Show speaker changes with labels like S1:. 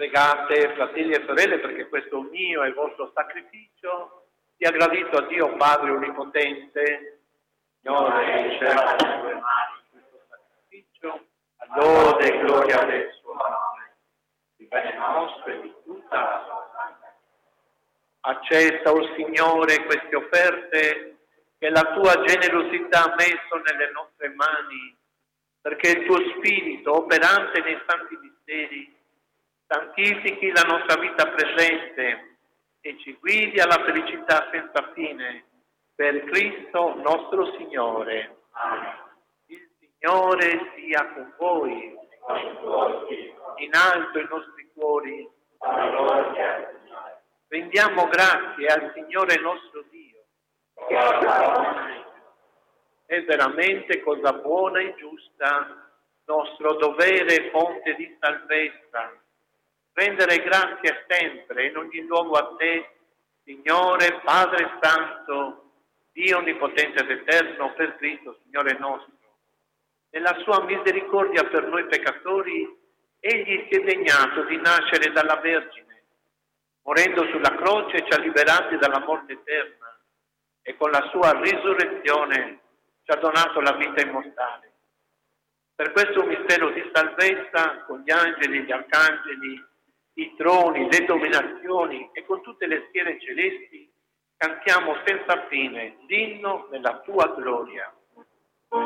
S1: Pregate, fratelli e sorelle, perché questo mio e vostro sacrificio sia gradito a Dio Padre Onnipotente. Signore, riceva dalle tue mani questo sacrificio, a lode e gloria del suo nome, di bene nostro e di tutta la sua santa. Accetta, o Signore, queste offerte che la tua generosità ha messo nelle nostre mani, perché il tuo Spirito, operante nei santi misteri, santifichi la nostra vita presente e ci guidi alla felicità senza fine, per Cristo nostro Signore. Amen. Il Signore sia con voi. In alto i nostri cuori. Rendiamo grazie al Signore nostro Dio. È veramente cosa buona e giusta, nostro dovere e fonte di salvezza. Rendere grazie sempre in ogni luogo a te, Signore, Padre Santo, Dio Onnipotente ed Eterno, per Cristo, Signore nostro. Nella sua misericordia per noi peccatori, Egli si è degnato di nascere dalla Vergine, morendo sulla croce ci ha liberati dalla morte eterna e con la sua risurrezione ci ha donato la vita immortale. Per questo mistero di salvezza, con gli angeli, gli arcangeli, i troni, le dominazioni e con tutte le schiere celesti, cantiamo senza fine l'inno della tua gloria.